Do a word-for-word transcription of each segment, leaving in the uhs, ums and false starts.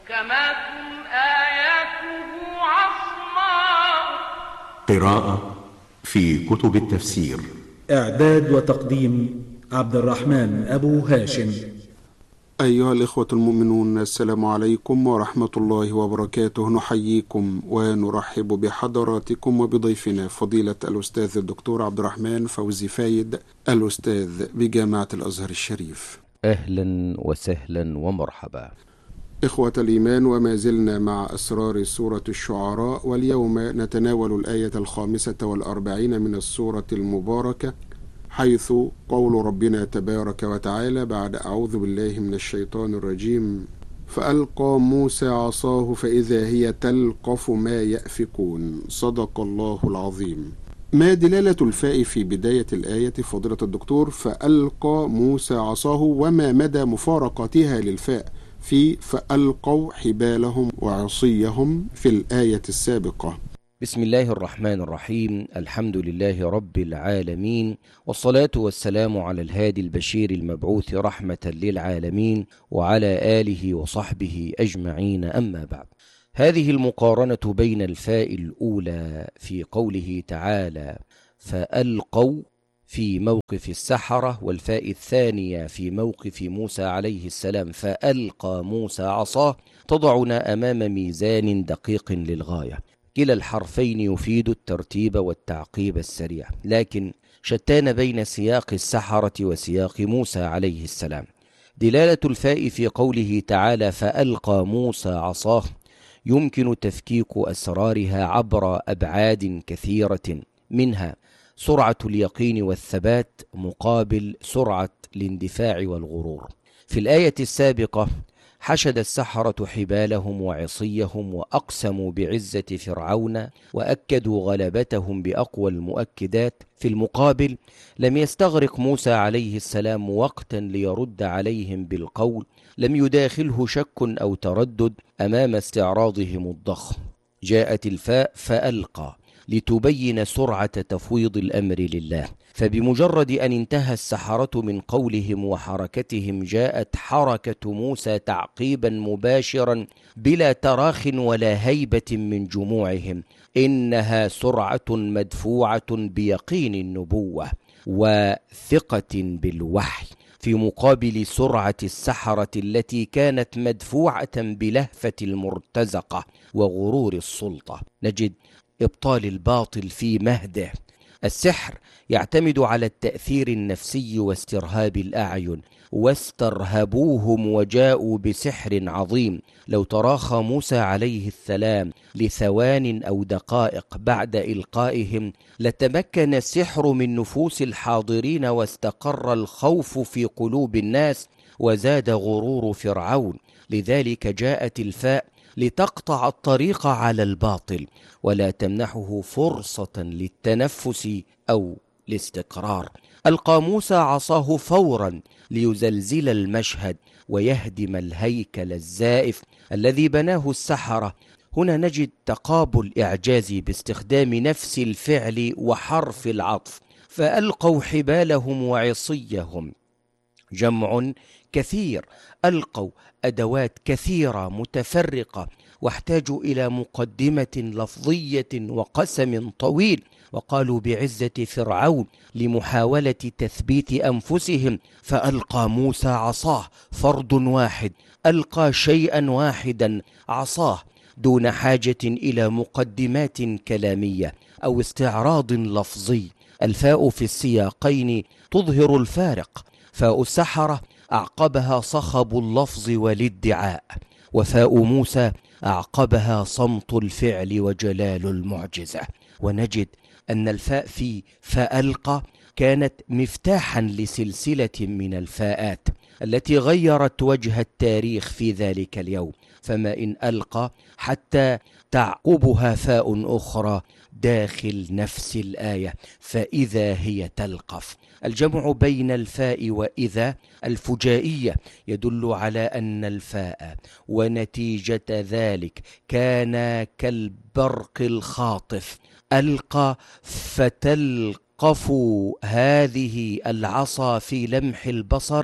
محكمات آياته عصماء. قراءة في كتب التفسير. إعداد وتقديم عبد الرحمن أبو هاشم. أيها الإخوة المؤمنون، السلام عليكم ورحمة الله وبركاته. نحييكم ونرحب بحضراتكم وبضيفنا فضيلة الأستاذ الدكتور عبد الرحمن فوزي فايد، الأستاذ بجامعة الأزهر الشريف. أهلا وسهلا ومرحبا. إخوة الإيمان، وما زلنا مع أسرار سورة الشعراء، واليوم نتناول الآية الخامسة والأربعين من السورة المباركة، حيث قول ربنا تبارك وتعالى بعد أعوذ بالله من الشيطان الرجيم: فألقى موسى عصاه فإذا هي تلقف ما يأفكون. صدق الله العظيم. ما دلالة الفاء في بداية الآية فضيلة الدكتور؟ فألقى موسى عصاه، وما مدى مفارقتها للفاء في فألقوا حبالهم وعصيهم في الآية السابقة؟ بسم الله الرحمن الرحيم. الحمد لله رب العالمين، والصلاة والسلام على الهادي البشير المبعوث رحمة للعالمين، وعلى آله وصحبه أجمعين. أما بعد، هذه المقارنة بين الفاء الأولى في قوله تعالى فألقوا في موقف السحرة، والفاء الثانية في موقف موسى عليه السلام فألقى موسى عصاه، تضعنا أمام ميزان دقيق للغاية. كلا الحرفين يفيد الترتيب والتعقيب السريع، لكن شتان بين سياق السحرة وسياق موسى عليه السلام. دلالة الفاء في قوله تعالى فألقى موسى عصاه يمكن تفكيك أسرارها عبر أبعاد كثيرة، منها سرعة اليقين والثبات مقابل سرعة الاندفاع والغرور. في الآية السابقة حشد السحرة حبالهم وعصيهم وأقسموا بعزة فرعون وأكدوا غلبتهم بأقوى المؤكدات. في المقابل لم يستغرق موسى عليه السلام وقتا ليرد عليهم بالقول، لم يداخله شك أو تردد أمام استعراضهم الضخم. جاءت الفاء فألقى لتبين سرعة تفويض الأمر لله، فبمجرد أن انتهى السحرة من قولهم وحركتهم جاءت حركة موسى تعقيبا مباشرا بلا تراخ ولا هيبة من جموعهم. إنها سرعة مدفوعة بيقين النبوة وثقة بالوحي، في مقابل سرعة السحرة التي كانت مدفوعة بلهفة المرتزقة وغرور السلطة. نجد إبطال الباطل في مهده. السحر يعتمد على التأثير النفسي واسترهاب الأعين، واسترهبوهم وجاءوا بسحر عظيم. لو تراخى موسى عليه السلام لثوان أو دقائق بعد إلقائهم لتمكن السحر من نفوس الحاضرين، واستقر الخوف في قلوب الناس، وزاد غرور فرعون. لذلك جاءت الفاء لتقطع الطريق على الباطل ولا تمنحه فرصة للتنفس أو الاستقرار. ألقى موسى عصاه فورا ليزلزل المشهد ويهدم الهيكل الزائف الذي بناه السحرة. هنا نجد تقابل إعجازي باستخدام نفس الفعل وحرف العطف. فألقوا حبالهم وعصيهم، جمع كثير. ألقوا أدوات كثيرة متفرقة، واحتاجوا إلى مقدمة لفظية وقسم طويل، وقالوا بعزة فرعون لمحاولة تثبيت أنفسهم فألقى موسى عصاه. فرد واحد ألقى شيئا واحدا عصاه دون حاجة إلى مقدمات كلامية أو استعراض لفظي. الفاء في السياقين تظهر الفارق. فاء السحرة أعقبها صخب اللفظ والادعاء، وفاء موسى أعقبها صمت الفعل وجلال المعجزة. ونجد أن الفاء في فألقى كانت مفتاحا لسلسلة من الفاءات التي غيرت وجه التاريخ في ذلك اليوم. فما إن ألقى حتى تعقبها فاء أخرى داخل نفس الآية فإذا هي تلقف. الجمع بين الفاء وإذا الفجائية يدل على أن الفاء ونتيجة ذلك كان كالبرق الخاطف. ألقى فتلقف هذه العصا في لمح البصر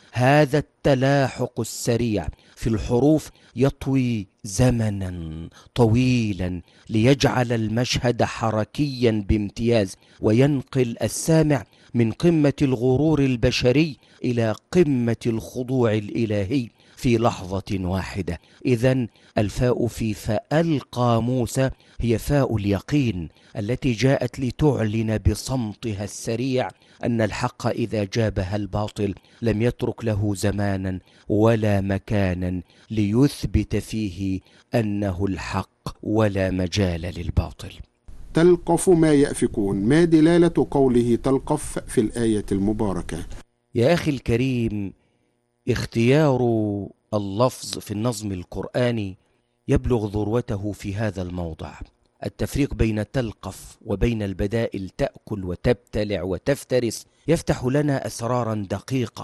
هذا التلاحق السريع في الحروف يطوي زمنا طويلا ليجعل المشهد حركيا بامتياز، وينقل السامع من قمة الغرور البشري إلى قمة الخضوع الإلهي في لحظة واحدة. إذن الفاء في فألقى موسى هي فاء اليقين التي جاءت لتعلن بصمتها السريع أن الحق إذا جابها الباطل لم يترك له زمانا ولا مكانا ليثبت فيه أنه الحق ولا مجال للباطل. تلقف ما يأفكون، ما دلالة قوله تلقف في الآية المباركة؟ يا أخي الكريم، اختيار اللفظ في النظم القرآني يبلغ ذروته في هذا الموضع. التفريق بين تلقف وبين البدائل تأكل وتبتلع وتفترس يفتح لنا أسرارا دقيقة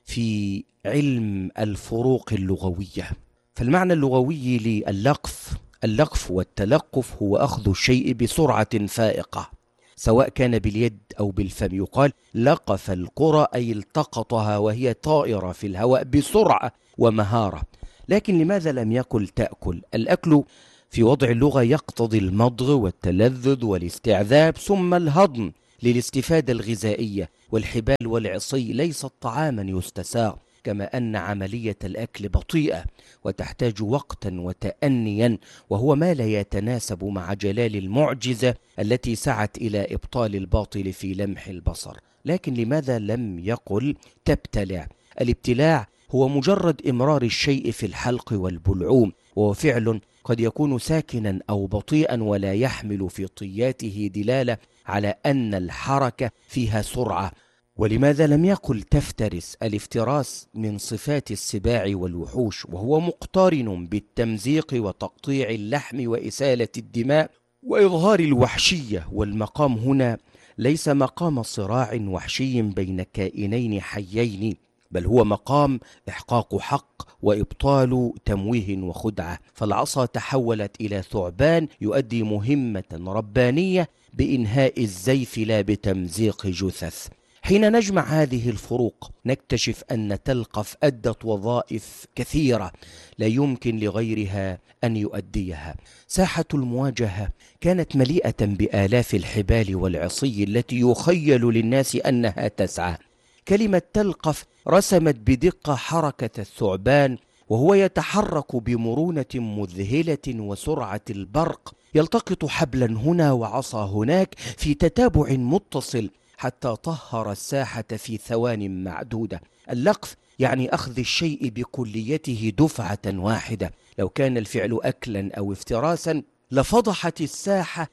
في علم الفروق اللغوية. فالمعنى اللغوي للقف اللقف والتلقف هو أخذ الشيء بسرعة فائقة، سواء كان باليد أو بالفم. يقال لقف القرى أي التقطها وهي طائرة في الهواء بسرعة ومهارة. لكن لماذا لم يقل تأكل؟ الأكل في وضع اللغة يقتضي المضغ والتلذذ والاستعذاب ثم الهضم للاستفادة الغذائية، والحبال والعصي ليست طعاما يستساغ، كما أن عملية الأكل بطيئة وتحتاج وقتا وتأنيا، وهو ما لا يتناسب مع جلال المعجزة التي سعت إلى إبطال الباطل في لمح البصر. لكن لماذا لم يقل تبتلع؟ الابتلاع هو مجرد إمرار الشيء في الحلق والبلعوم، وهو فعل قد يكون ساكنا أو بطيئا ولا يحمل في طياته دلالة على أن الحركة فيها سرعة. ولماذا لم يقل تفترس؟ الافتراس من صفات السباع والوحوش، وهو مقترن بالتمزيق وتقطيع اللحم وإسالة الدماء وإظهار الوحشية. والمقام هنا ليس مقام صراع وحشي بين كائنين حيين، بل هو مقام إحقاق حق وإبطال تمويه وخدعة. فالعصا تحولت إلى ثعبان يؤدي مهمة ربانية بإنهاء الزيف لا بتمزيق جثث. حين نجمع هذه الفروق نكتشف أن تلقف أدت وظائف كثيرة لا يمكن لغيرها أن يؤديها. ساحة المواجهة كانت مليئة بآلاف الحبال والعصي التي يخيل للناس أنها تسعى. كلمة تلقف رسمت بدقة حركة الثعبان، وهو يتحرك بمرونة مذهلة وسرعة البرق، يلتقط حبلا هنا وعصا هناك في تتابع متصل حتى طهر الساحة في ثوان معدودة. اللقف يعني أخذ الشيء بكليته دفعة واحدة. لو كان الفعل أكلا أو افتراسا لفضحت الساحة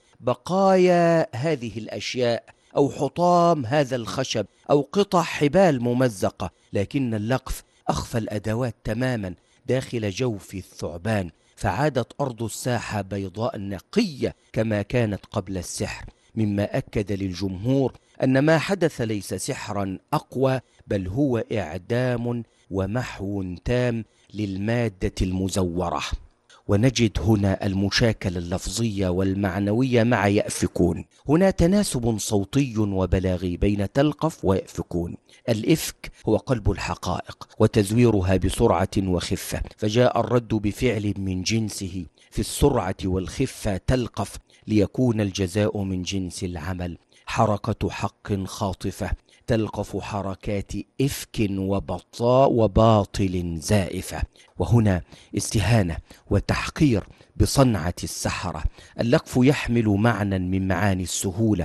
بقايا هذه الأشياء أو حطام هذا الخشب أو قطع حبال ممزقة، لكن اللقف أخفى الأدوات تماما داخل جوف الثعبان، فعادت أرض الساحة بيضاء نقية كما كانت قبل السحر، مما أكد للجمهور أن ما حدث ليس سحرا أقوى، بل هو إعدام ومحو تام للمادة المزورة. ونجد هنا المشاكلة اللفظية والمعنوية مع يأفكون. هنا تناسب صوتي وبلاغي بين تلقف ويأفكون. الإفك هو قلب الحقائق وتزويرها بسرعة وخفة، فجاء الرد بفعل من جنسه في السرعة والخفة تلقف، ليكون الجزاء من جنس العمل. حركة حق خاطفة تلقف حركات إفك وبطاء وباطل زائفة. وهنا استهانة وتحقير بصنعة السحرة. اللقف يحمل معنى من معاني السهولة،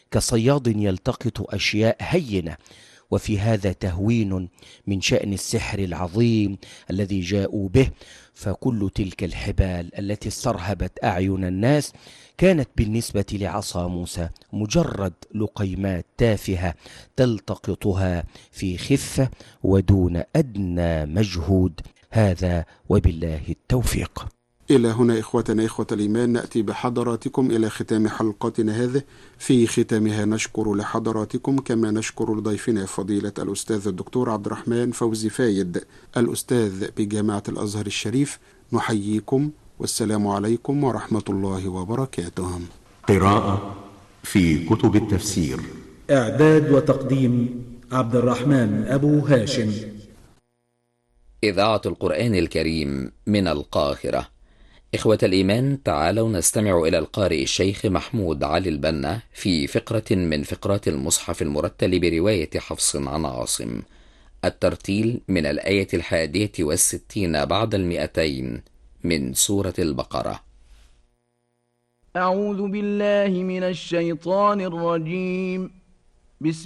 كصياد يلتقط أشياء هينة، وفي هذا تهوين من شأن السحر العظيم الذي جاءوا به. فكل تلك الحبال التي استرهبت أعين الناس كانت بالنسبة لعصا موسى مجرد لقيمات تافهة تلتقطها في خفة ودون أدنى مجهود. هذا وبالله التوفيق. إلى هنا إخوتنا إخوة الإيمان نأتي بحضراتكم إلى ختام حلقتنا هذه. في ختامها نشكر لحضراتكم كما نشكر لضيفنا فضيلة الأستاذ الدكتور عبد الرحمن فوزي فايد الأستاذ بجامعة الأزهر الشريف. نحييكم والسلام عليكم ورحمة الله وبركاته. قراءة في كتب التفسير. إعداد وتقديم عبد الرحمن أبو هاشم. إذاعة القرآن الكريم من القاهرة. إخوة الإيمان، تعالوا نستمع إلى القارئ الشيخ محمود علي البنا في فقرة من فقرات المصحف المرتل برواية حفص عن عاصم. الترتيل من الآية الحادية والستين بعد المئتين من سورة البقرة. أعوذ بالله من الشيطان الرجيم. بسم